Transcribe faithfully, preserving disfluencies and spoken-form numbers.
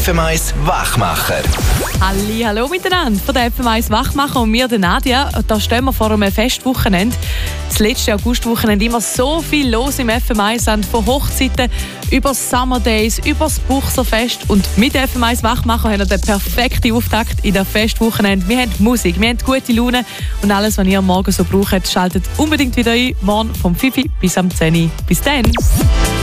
F M eins Wachmacher. Halli, hallo miteinander von der F M eins Wachmacher und mir, der Nadia. Da stehen wir vor einem Festwochenende. Das letzte Augustwochenende immer so viel los im F M eins, von Hochzeiten über Summer Days, über das Buchserfest. Und mit F M eins Wachmacher haben wir den perfekten Auftakt in der Festwochenende. Wir haben Musik, wir haben gute Laune und alles, was ihr morgen so braucht, schaltet unbedingt wieder ein. Morgen vom fünf bis am zehn. Bis dann!